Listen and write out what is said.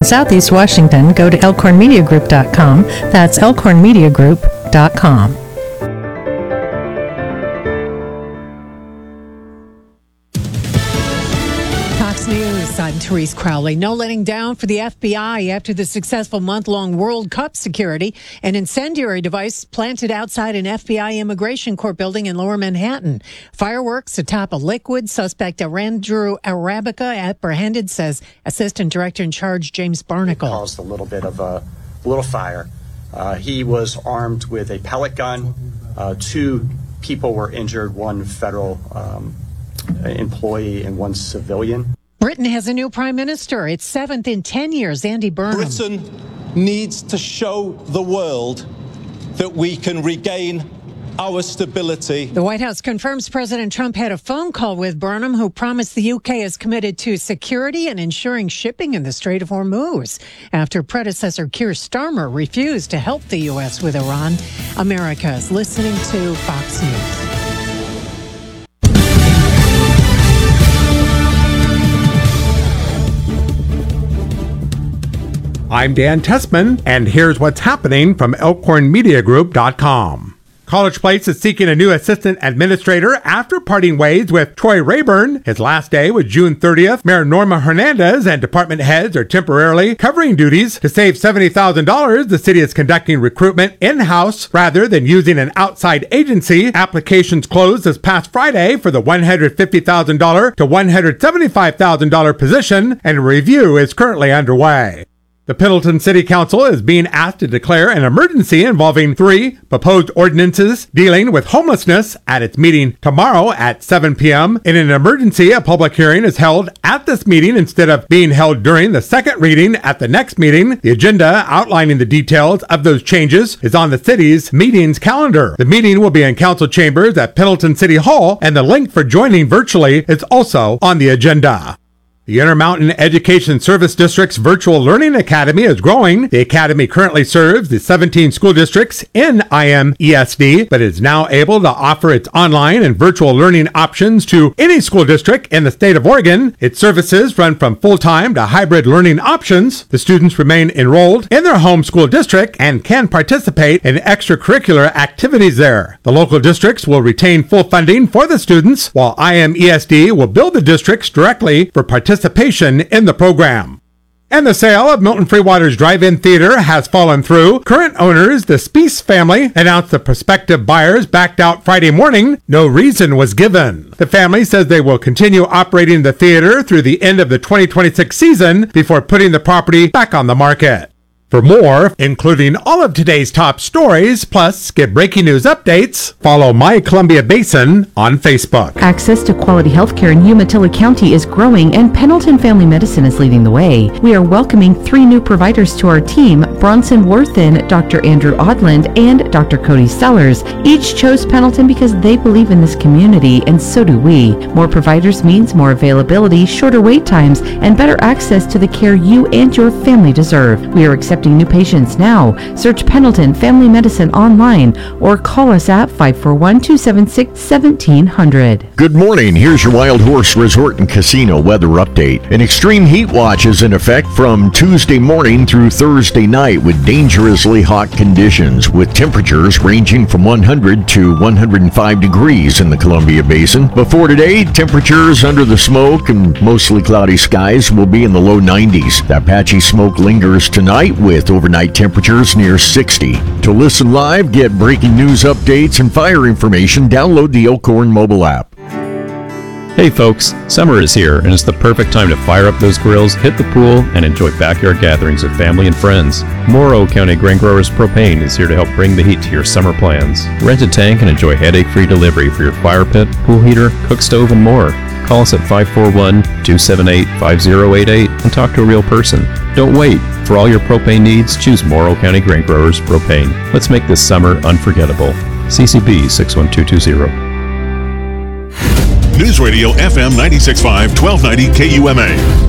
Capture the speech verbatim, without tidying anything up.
Southeast Washington, go to elkhorn media group dot com. That's elkhorn media group dot com. News. I'm Therese Crowley. No letting down for the F B I after the successful month-long World Cup security. An incendiary device planted outside an F B I immigration court building in Lower Manhattan. Fireworks atop a liquid. Suspect Arandrew Arabica apprehended, says Assistant Director in Charge James Barnacle. It caused a little bit of a little fire. Uh, he was armed with a pellet gun. Uh, two people were injured, one federal um, employee and one civilian. Britain has a new prime minister. It's seventh in ten years. Andy Burnham. Britain needs to show the world that we can regain our stability. The White House confirms President Trump had a phone call with Burnham, who promised the U K is committed to security and ensuring shipping in the Strait of Hormuz. After predecessor Keir Starmer refused to help the U S with Iran, America is listening to Fox News. I'm Dan Tessman, and here's what's happening from elkhorn media group dot com. College Place is seeking a new assistant administrator after parting ways with Troy Rayburn. His last day was June thirtieth. Mayor Norma Hernandez and department heads are temporarily covering duties. To save seventy thousand dollars, the city is conducting recruitment in-house rather than using an outside agency. Applications closed this past Friday for the one hundred fifty thousand dollars to one hundred seventy-five thousand dollars position, and a review is currently underway. The Pendleton City Council is being asked to declare an emergency involving three proposed ordinances dealing with homelessness at its meeting tomorrow at seven p.m. In an emergency, a public hearing is held at this meeting instead of being held during the second reading at the next meeting. The agenda outlining the details of those changes is on the city's meetings calendar. The meeting will be in council chambers at Pendleton City Hall, and the link for joining virtually is also on the agenda. The Intermountain Education Service District's Virtual Learning Academy is growing. The academy currently serves the seventeen school districts in I M E S D, but is now able to offer its online and virtual learning options to any school district in the state of Oregon. Its services run from full-time to hybrid learning options. The students remain enrolled in their home school district and can participate in extracurricular activities there. The local districts will retain full funding for the students, while I M E S D will bill the districts directly for participation participation in the program. And the sale of Milton Freewater's Drive-In Theater has fallen through. Current owners, the Speece family, announced the prospective buyers backed out Friday morning. No reason was given. The family says they will continue operating the theater through the end of the twenty twenty-six season before putting the property back on the market. For more, including all of today's top stories, plus get breaking news updates, follow My Columbia Basin on Facebook. Access to quality healthcare in Umatilla County is growing, and Pendleton Family Medicine is leading the way. We are welcoming three new providers to our team, Bronson Worthen, Doctor Andrew Odland, and Doctor Cody Sellers. Each chose Pendleton because they believe in this community, and so do we. More providers means more availability, shorter wait times, and better access to the care you and your family deserve. We are accepting new patients now. Search Pendleton Family Medicine online or call us at five four one, two seven six, one seven zero zero. Good morning. Here's your Wild Horse Resort and Casino weather update. An extreme heat watch is in effect from Tuesday morning through Thursday night with dangerously hot conditions, with temperatures ranging from one hundred to one hundred five degrees in the Columbia Basin. Before today, temperatures under the smoke and mostly cloudy skies will be in the low nineties. That patchy smoke lingers tonight with overnight temperatures near sixty. To listen live, get breaking news updates and fire information, download the Elkhorn mobile app. Hey folks, summer is here and it's the perfect time to fire up those grills, hit the pool, and enjoy backyard gatherings with family and friends. Morrow County Grain Growers Propane is here to help bring the heat to your summer plans. Rent a tank and enjoy headache-free delivery for your fire pit, pool heater, cook stove, and more. Call us at five four one, two seven eight, five zero eight eight and talk to a real person. Don't wait. For all your propane needs, choose Morrow County Grain Growers Propane. Let's make this summer unforgettable. C C B six one two two zero. News Radio F M ninety-six point five, twelve ninety K U M A.